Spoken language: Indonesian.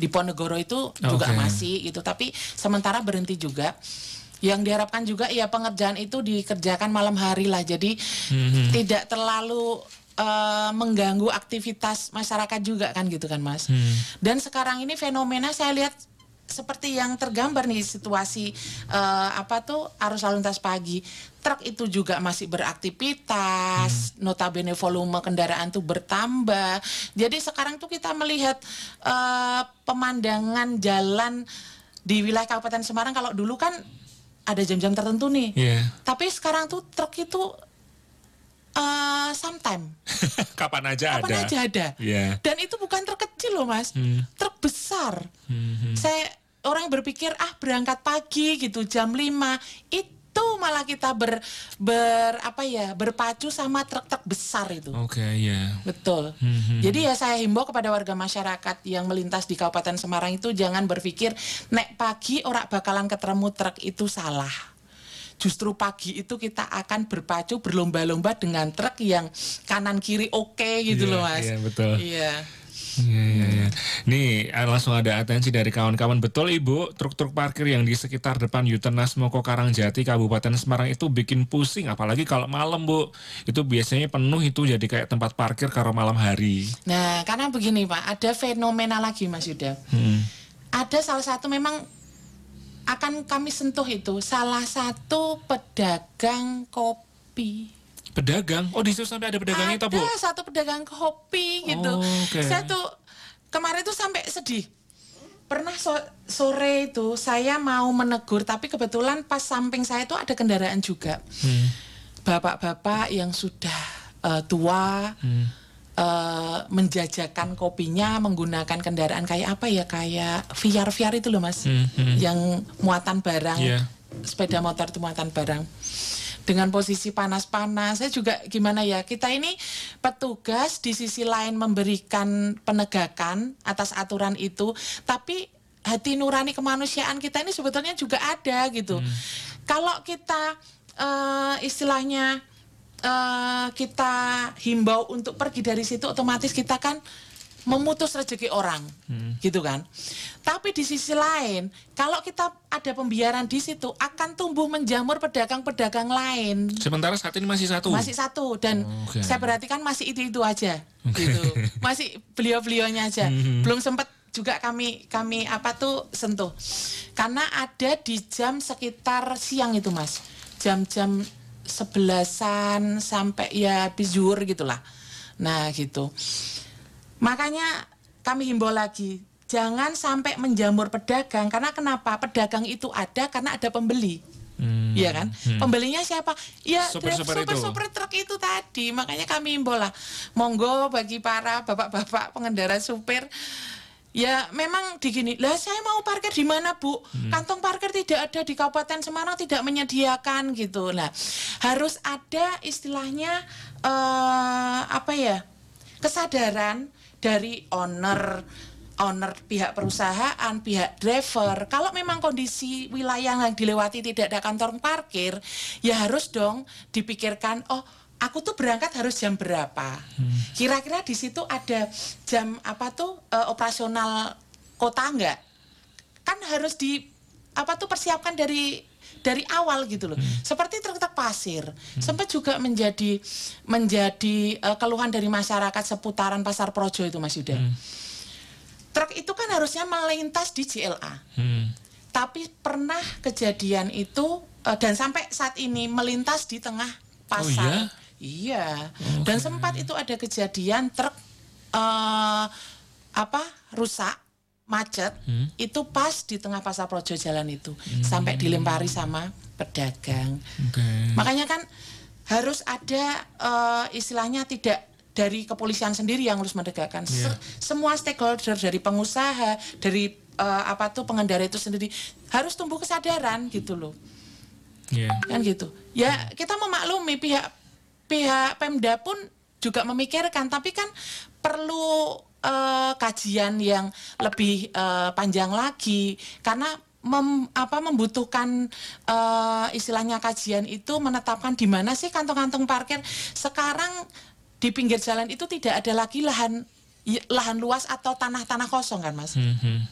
di Ponegoro itu juga masih gitu, tapi sementara berhenti juga. Yang diharapkan juga ya pengerjaan itu dikerjakan malam hari lah, jadi tidak terlalu mengganggu aktivitas masyarakat juga kan gitu kan Mas. Dan sekarang ini fenomena saya lihat seperti yang tergambar nih situasi arus lalu lintas pagi. Truk itu juga masih beraktivitas, notabene volume kendaraan tuh bertambah. Jadi sekarang tuh kita melihat pemandangan jalan di wilayah Kabupaten Semarang, kalau dulu kan ada jam-jam tertentu nih. Tapi sekarang tuh truk itu sometime. Kapan aja ada. Dan itu bukan truk kecil loh Mas, truk besar. Orang yang berpikir berangkat pagi gitu jam 5, itu malah kita berpacu sama truk-truk besar itu. Betul. Jadi ya saya himbau kepada warga masyarakat yang melintas di Kabupaten Semarang itu jangan berpikir nek pagi ora bakalan ketemu truk, itu salah. Justru pagi itu kita akan berpacu berlomba-lomba dengan truk yang kanan kiri gitu loh Mas. Iya betul. Iya. Nih langsung ada atensi dari kawan-kawan. Betul Ibu, truk-truk parkir yang di sekitar depan Yutenas Moko Karangjati Kabupaten Semarang itu bikin pusing, apalagi kalau malam Bu. Itu biasanya penuh, itu jadi kayak tempat parkir kalau malam hari. Nah karena begini Pak, ada fenomena lagi Mas Yuda. Ada salah satu memang akan kami sentuh itu, salah satu pedagang kopi. Pedagang? Oh di situ sampai ada pedagangnya itu Bu? Ada satu pedagang kopi gitu. Saya tuh kemarin tuh sampai sedih. Pernah sore itu saya mau menegur, tapi kebetulan pas samping saya tuh ada kendaraan juga. Bapak-bapak yang sudah tua, menjajakan kopinya menggunakan kendaraan kayak VR itu loh Mas, yang muatan barang, sepeda motor itu muatan barang. Dengan posisi panas-panas, saya juga gimana ya, kita ini petugas di sisi lain memberikan penegakan atas aturan itu, tapi hati nurani kemanusiaan kita ini sebetulnya juga ada gitu. Kalau kita istilahnya kita himbau untuk pergi dari situ, otomatis kita kan memutus rezeki orang, gitu kan. Tapi di sisi lain, kalau kita ada pembiaran di situ, akan tumbuh menjamur pedagang-pedagang lain. Sementara saat ini masih satu? Masih satu, dan saya perhatikan masih itu aja, gitu. Masih beliau-beliaunya aja. Belum sempat juga kami sentuh. Karena ada di jam sekitar siang itu Mas, jam-jam 11-an sampai ya habis zuhur gitulah. Nah gitu. Makanya kami himbau lagi, jangan sampai menjamur pedagang. Karena kenapa? Pedagang itu ada karena ada pembeli. Iya kan? Pembelinya siapa? Ya supir truk itu tadi. Makanya kami himbau lah, monggo bagi para bapak-bapak pengendara supir, ya memang digini, lah saya mau parkir di mana Bu? Kantong parkir tidak ada di Kabupaten Semarang, tidak menyediakan gitu. Nah, harus ada istilahnya kesadaran dari owner pihak perusahaan, pihak driver. Kalau memang kondisi wilayah yang dilewati tidak ada kantong parkir, ya harus dong dipikirkan, aku tuh berangkat harus jam berapa? Kira-kira di situ ada jam operasional kota enggak? Kan harus persiapkan dari awal gitu loh. Seperti truk-truk pasir. Sempat juga menjadi keluhan dari masyarakat seputaran Pasar Projo itu Mas Yuda. Truk itu kan harusnya melintas di JLA. Tapi pernah kejadian itu dan sampai saat ini melintas di tengah pasar. Iya. Dan sempat itu ada kejadian truk rusak, macet, itu pas di tengah Pasar Projo jalan itu, sampai dilempari sama pedagang. Makanya kan harus ada istilahnya, tidak dari kepolisian sendiri yang harus menegakkan. Semua stakeholder, dari pengusaha, dari pengendara itu sendiri harus tumbuh kesadaran gitu loh. Kan gitu. Ya kita memaklumi pihak Pemda pun juga memikirkan, tapi kan perlu kajian yang lebih panjang lagi, karena membutuhkan istilahnya kajian itu menetapkan di mana sih kantong-kantong parkir. Sekarang di pinggir jalan itu tidak ada lagi lahan luas atau tanah-tanah kosong kan Mas.